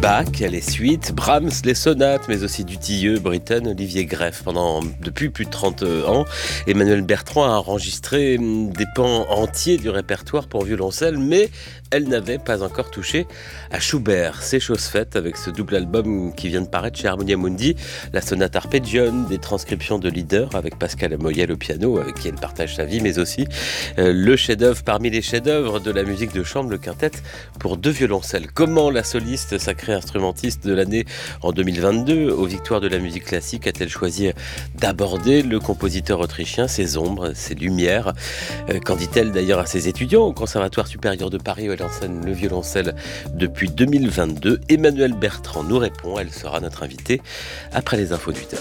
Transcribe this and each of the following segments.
Bach, les suites, Brahms, les sonates, mais aussi Dutilleux, Britten, Olivier Greff. Depuis plus de 30 ans, Emmanuelle Bertrand a enregistré des pans entiers du répertoire pour violoncelle, mais elle n'avait pas encore touché à Schubert. C'est chose faite avec ce double album qui vient de paraître chez Harmonia Mundi, la sonate Arpeggione, des transcriptions de leaders avec Pascal Moyel au piano, avec qui elle partage sa vie, mais aussi le chef-d'œuvre parmi les chefs-d'œuvre de la musique de chambre, le quintet pour deux violoncelles. Comment la soliste, sacrée instrumentiste de l'année en 2022, aux victoires de la musique classique, a-t-elle choisi d'aborder le compositeur autrichien, ses ombres, ses lumières? Qu'en dit-elle d'ailleurs à ses étudiants au Conservatoire supérieur de Paris où elle enseigne le violoncelle depuis 2022? Emmanuelle Bertrand nous répond, elle sera notre invitée après les infos d'8h.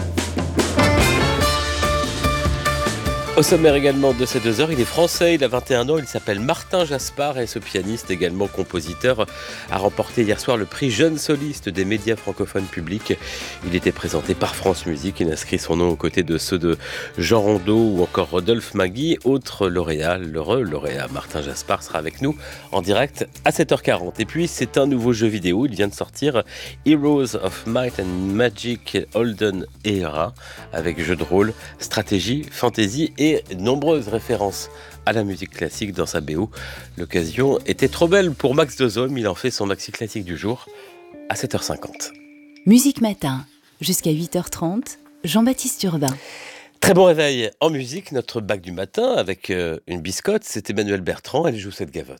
Au sommaire également de ces 2 heures, il est français, il a 21 ans, il s'appelle Martin Jaspard et ce pianiste, également compositeur, a remporté hier soir le prix Jeune Soliste des médias francophones publics. Il était présenté par France Musique, il inscrit son nom aux côtés de ceux de Jean Rondeau ou encore Rodolphe Magui. Autre lauréat, l'heureux lauréat Martin Jaspard sera avec nous en direct à 7h40. Et puis c'est un nouveau jeu vidéo, il vient de sortir, Heroes of Might and Magic Olden Era, avec jeu de rôle, stratégie, fantasy et nombreuses références à la musique classique dans sa BO. L'occasion était trop belle pour Max Dozome, il en fait son maxi classique du jour à 7h50. Musique Matin, jusqu'à 8h30, Jean-Baptiste Urbain. Très bon réveil en musique, notre bac du matin avec une biscotte, c'est Emmanuelle Bertrand, elle joue cette gavotte.